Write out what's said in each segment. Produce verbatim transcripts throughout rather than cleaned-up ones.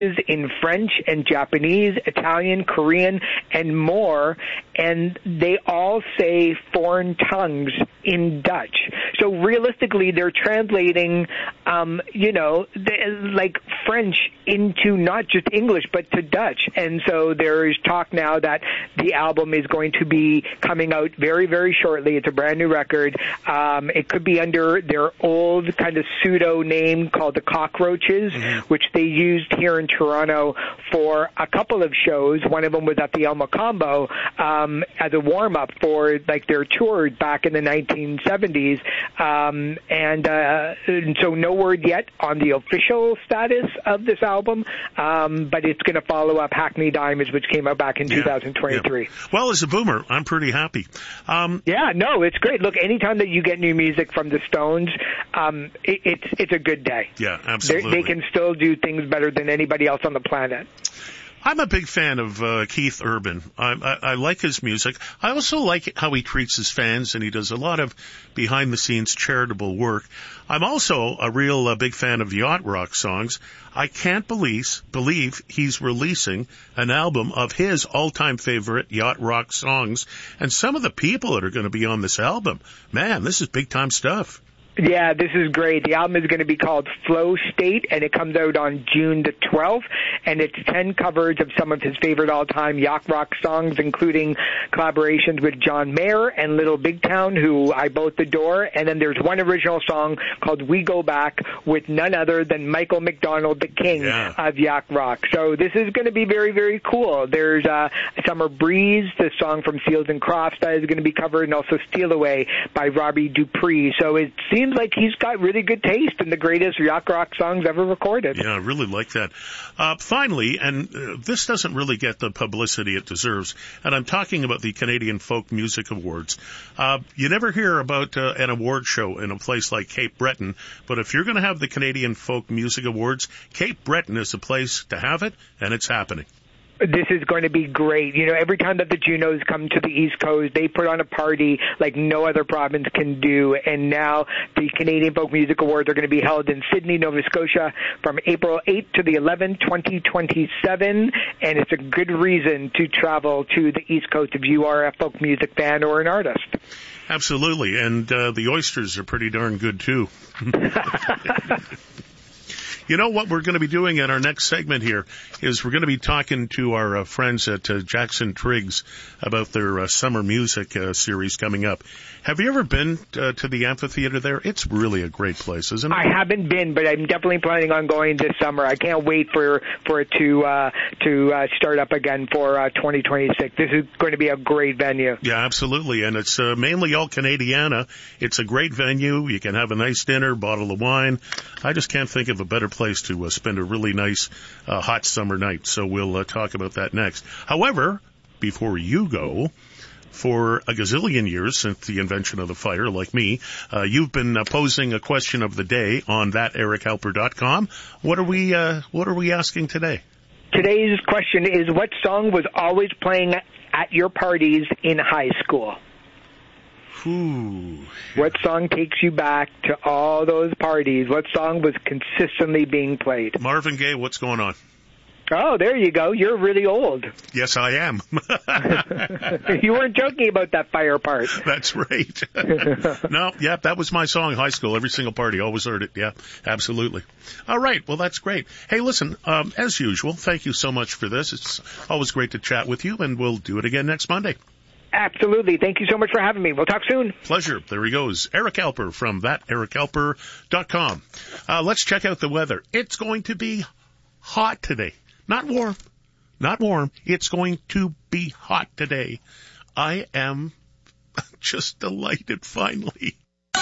in French and Japanese, Italian, Korean, and more, and they all say foreign tongues in Dutch. So realistically, they're translating, um, you know, like French into not just English, but to Dutch. And so there is talk now that the album is going to be coming out very, very shortly. It's a brand new record. Um, it could be under their old kind of pseudo name called the Cockroaches, mm-hmm. which they used here in Toronto for a couple of shows. One of them was at the El Mocambo um, as a warm-up for like their tour back in the nineteen seventies. Um, and, uh, and so no word yet on the official status of this album, um, but it's going to follow up Hackney Diamonds, which came out back in yeah, two thousand twenty-three. Yeah. Well, as a boomer, I'm pretty happy. Um, yeah, no, it's great. Look, anytime that you get new music from the Stones, um, it, it's it's a good day. Yeah, absolutely. They're, they can still do things better than anybody else on the planet. I'm a big fan of uh, Keith Urban. I, I, I like his music. I also like how he treats his fans, and he does a lot of behind-the-scenes charitable work. I'm also a real uh, big fan of yacht rock songs. I can't believe, believe he's releasing an album of his all-time favorite yacht rock songs, and some of the people that are going to be on this album. Man, this is big-time stuff. Yeah, this is great. The album is going to be called Flow State, and it comes out on June the twelfth, and it's ten covers of some of his favorite all-time yacht rock songs, including collaborations with John Mayer and Little Big Town, who I both adore, and then there's one original song called We Go Back with none other than Michael McDonald, the king yeah. of yacht rock. So this is going to be very, very cool. There's uh, Summer Breeze, the song from Seals and Crofts that is going to be covered, and also Steal Away by Robbie Dupree. So it seems Seems like he's got really good taste in the greatest yacht rock songs ever recorded. Yeah, I really like that. Uh, finally, and uh, this doesn't really get the publicity it deserves, and I'm talking about the Canadian Folk Music Awards. Uh, you never hear about uh, an award show in a place like Cape Breton, but if you're going to have the Canadian Folk Music Awards, Cape Breton is the place to have it, and it's happening. This is going to be great. You know, every time that the Junos come to the East Coast, they put on a party like no other province can do. And now the Canadian Folk Music Awards are going to be held in Sydney, Nova Scotia from April eighth to the eleventh, twenty twenty-seven. And it's a good reason to travel to the East Coast if you are a folk music fan or an artist. Absolutely. And uh, the oysters are pretty darn good, too. You know what we're going to be doing in our next segment here is we're going to be talking to our uh, friends at uh, Jackson Triggs about their uh, summer music uh, series coming up. Have you ever been uh, to the amphitheater there? It's really a great place, isn't it? I haven't been, but I'm definitely planning on going this summer. I can't wait for for it to uh, to uh, start up again for uh, twenty twenty-six. This is going to be a great venue. Yeah, absolutely, and it's uh, mainly all Canadiana. It's a great venue. You can have a nice dinner, bottle of wine. I just can't think of a better place to uh, spend a really nice uh, hot summer night. So we'll uh, talk about that next. However, before you go, for a gazillion years since the invention of the fire, like me, uh, you've been uh, posing a question of the day on that eric halper dot com. What are we uh, what are we asking today? Today's question is, what song was always playing at your parties in high school? Ooh. What song takes you back to all those parties? What song was consistently being played? Marvin Gaye, What's Going On? Oh, there you go. You're really old. Yes, I am. You weren't joking about that fire part. That's right. No, yeah, that was my song, high school. Every single party, always heard it. Yeah, absolutely. All right, well, that's great. Hey, listen, um, as usual, thank you so much for this. It's always great to chat with you, and we'll do it again next Monday. Absolutely. Thank you so much for having me. We'll talk soon. Pleasure. There he goes. Eric Halper from that eric halper dot com. Uh, let's check out the weather. It's going to be hot today. Not warm. Not warm. It's going to be hot today. I am just delighted finally.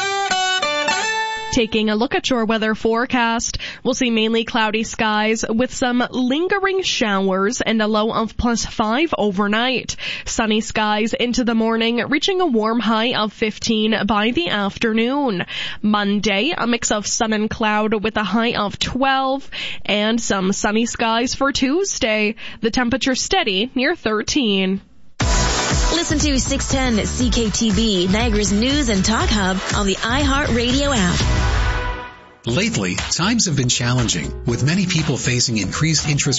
Taking a look at your weather forecast, we'll see mainly cloudy skies with some lingering showers and a low of plus five overnight. Sunny skies into the morning, reaching a warm high of fifteen by the afternoon. Monday, a mix of sun and cloud with a high of twelve, and some sunny skies for Tuesday. The temperature steady near thirteen. Listen to six ten C K T B, Niagara's news and talk hub on the iHeartRadio app. Lately, times have been challenging, with many people facing increased interest